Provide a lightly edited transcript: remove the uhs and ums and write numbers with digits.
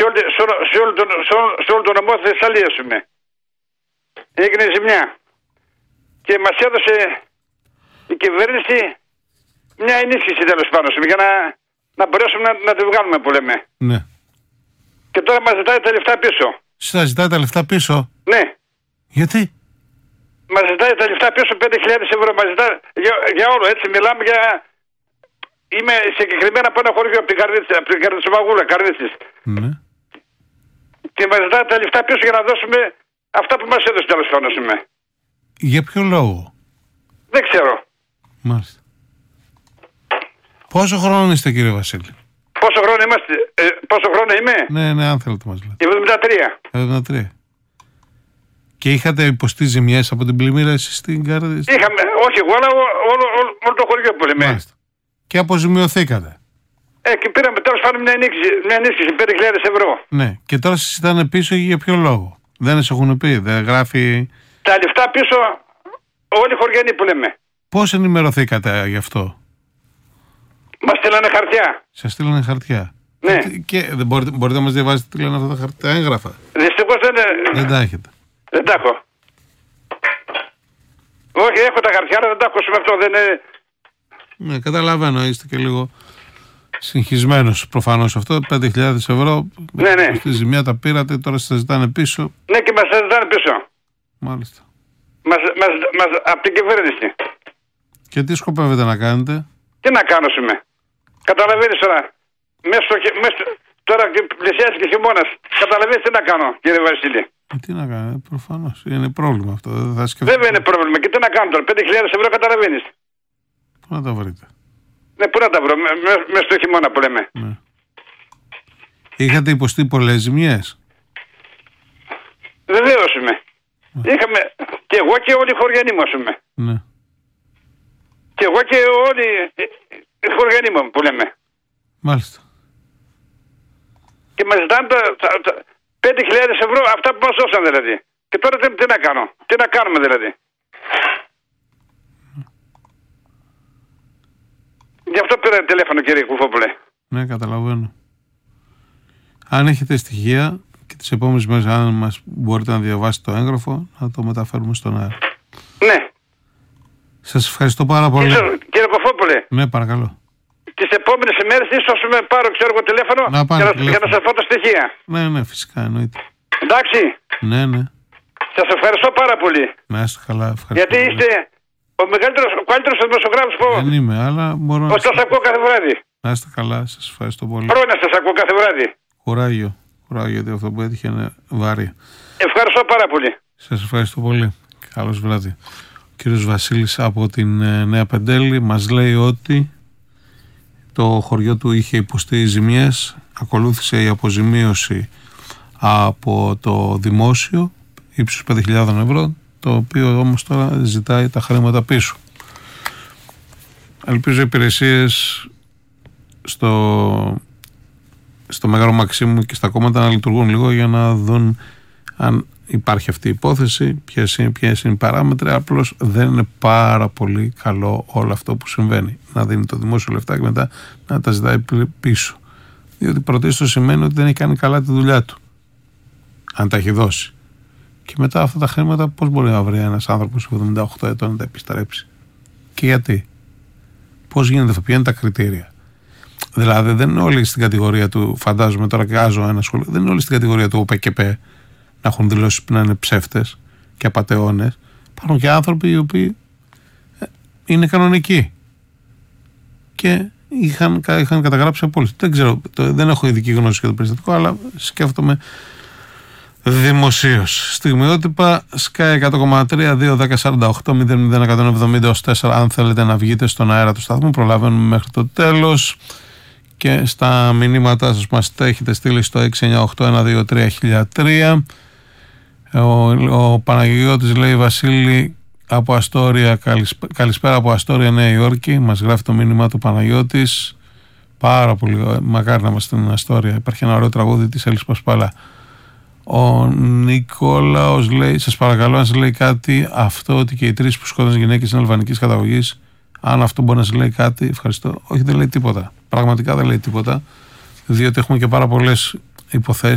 σε όλο το νομό Θεσσαλίας έγινε ζημιά. Και μας έδωσε η κυβέρνηση μια ενίσχυση τέλος πάντων για να μπορέσουμε να τη βγάλουμε που λέμε. Ναι. Και τώρα μας ζητάει τα λεφτά πίσω. Σας ζητάει τα λεφτά πίσω? Ναι. Γιατί? Μας ζητάει τα λεφτά πίσω 5.000 ευρώ. Μας ζητάει για όλο, έτσι μιλάμε για... Είμαι συγκεκριμένα από ένα χωριό από την Καρδιτσομαγούλα, Καρδίτσης. Ναι. Και μας ζητάει τα λεφτά πίσω για να δώσουμε αυτά που μας έδωσε τέλος πάντων. Για ποιο λόγο? Δεν ξέρω. Μάλιστα. Πόσο χρόνο είστε, κύριε Βασίλη? Πόσο χρόνο είμαστε, πόσο χρόνο είμαι? Ναι, αν θέλετε μας λέτε. 73. Και είχατε υποστεί ζημιές από την πλημμύρα εσείς στην Καρδίτσα? Είχαμε, όχι εγώ, αλλά όλο το χωριό που λέμε. Μάλιστα. Και αποζημιωθήκατε? Και πήραμε τέλος πάντων μια ενίσχυση 5.000 ευρώ. Ναι, και τώρα σας ήταν πίσω για ποιο λόγο? Δεν σας έχουν πει, δεν γράφει? Τα λεφτά πίσω όλοι οι χωριανοί που λέμε. Πώς ενημερωθήκατε γι' αυτό? Μας στείλανε χαρτιά. Σας στείλανε χαρτιά? Ναι. Και δεν μπορείτε να μας διαβάσετε τι λένε αυτά τα χαρτιά έγγραφα? Δυστυχώς δεν τα έχετε. Δεν τα έχω. Όχι, έχω τα χαρτιά, αλλά δεν τα έχω σε αυτό. Δεν είναι... Ναι, καταλαβαίνω, είστε και λίγο συγχυσμένος προφανώς αυτό. 5.000 ευρώ. Ναι. Στη ζημιά τα πήρατε, τώρα σας ζητάνε πίσω. Ναι, και μας ζητάνε πίσω. Μάλιστα. Από την κυβέρνηση. Και τι σκοπεύετε να κάνετε? Τι να κάνω σήμερα? Καταλαβαίνεις τώρα. Τώρα πλησιάζει και χειμώνας. Καταλαβαίνεις τι να κάνω, κύριε Βασίλη? Τι να κάνω, προφανώς. Είναι πρόβλημα αυτό. Βέβαια είναι πρόβλημα. Και τι να κάνω τώρα? 5.000 ευρώ καταλαβαίνεις. Πού να τα βρείτε? Ναι, πού να τα βρω? Μέσα στο χειμώνα που λέμε. Ναι. Είχατε υποστεί πολλές ζημιές? Βεβαίως είμαι. Είχαμε και εγώ και όλοι οι χωριανοί μας Ναι. Και εγώ και όλοι οι χωριανοί μου που λέμε. Μάλιστα. Και μας ζητάνε 5.000 ευρώ αυτά που μας δώσαν δηλαδή. Και τώρα τι να κάνω? Τι να κάνουμε δηλαδή? Γι' αυτό πήρα τηλέφωνο, κύριε Κουφόπουλε. Ναι, καταλαβαίνω. Αν έχετε στοιχεία και τις επόμενες μέρες, αν μας μπορείτε να διαβάσετε το έγγραφο, να το μεταφέρουμε στον αέρα. Ναι. Σας ευχαριστώ πάρα πολύ. Κύριε Κουφόπουλε. Ναι, παρακαλώ. Τις επόμενες ημέρες ίσως με πάρω, τηλέφωνο για να σας πω τα στοιχεία. Ναι, φυσικά, εννοείται. Εντάξει. Ναι. Σας ευχαριστώ πάρα πολύ. Να είστε καλά, ευχαριστώ. Γιατί είστε ο καλύτερος δημοσιογράφος που... Δεν είμαι, αλλά μπορώ να... σας ακούω κάθε βράδυ. Να είστε καλά, σας ευχαριστώ πολύ. Χρόνια σας ακούω κάθε βράδυ. Κουράγιο, γιατί αυτό που έτυχε είναι βαρύ. Ευχαριστώ πάρα πολύ. Σας ευχαριστώ πολύ. Καλώς βράδυ. Ο κύριος Βασίλης από την Νέα Πεντέλη μας λέει ότι το χωριό του είχε υποστεί ζημιές, ακολούθησε η αποζημίωση από το δημόσιο ύψους 5.000 ευρώ, το οποίο όμως τώρα ζητάει τα χρήματα πίσω. Ελπίζω οι υπηρεσίες στο Μέγαρο Μαξίμου και στα κόμματα να λειτουργούν λίγο για να δουν αν υπάρχει αυτή η υπόθεση, ποιες είναι οι παράμετροι. Απλώς δεν είναι πάρα πολύ καλό όλο αυτό που συμβαίνει. Να δίνει το δημόσιο λεφτά και μετά να τα ζητάει πίσω. Διότι πρωτίστως σημαίνει ότι δεν έχει κάνει καλά τη δουλειά του. Αν τα έχει δώσει. Και μετά αυτά τα χρήματα πώς μπορεί να βρει ένας άνθρωπος 78 ετών να τα επιστρέψει? Και γιατί? Πώς γίνεται αυτό? Ποια είναι τα κριτήρια? Δηλαδή δεν είναι όλοι στην κατηγορία του, φαντάζομαι τώρα κάζω ένα σχολείο, δεν είναι όλοι στην κατηγορία του ΟΠΕΚΕΠΕ να έχουν δηλώσει που να είναι ψεύτες και απατεώνες. Υπάρχουν και άνθρωποι οι οποίοι είναι κανονικοί και είχαν καταγράψει απόλυτα. Δεν ξέρω, δεν έχω ειδική γνώση για το περιστατικό, αλλά σκέφτομαι δημοσίως. Στιγμιότυπα Sky 100,3-2-10-48-00-170-4. Αν θέλετε να βγείτε στον αέρα του σταθμού, προλαβαίνουμε μέχρι το τέλος. Και στα μηνύματά σας μας τα έχετε στείλει στο 698-123-1003. Ο Παναγιώτης λέει: Βασίλη από Αστόρια, καλησπέρα από Αστόρια, Νέα Υόρκη. Μας γράφει το μήνυμα του Παναγιώτης. Πάρα πολύ, μακάρι να είμαστε στην Αστόρια. Υπάρχει ένα ωραίο τραγούδι της Έλλης Πασπάλα. Ο Νικόλαος λέει: σας παρακαλώ, αν σας λέει κάτι αυτό ότι και οι 3 που σκότωσαν γυναίκες είναι αλβανικής καταγωγής, αν αυτό μπορεί να σας λέει κάτι, ευχαριστώ. Όχι, δεν λέει τίποτα. Πραγματικά δεν λέει τίποτα. Διότι έχουμε και πάρα πολλές υποθέσεις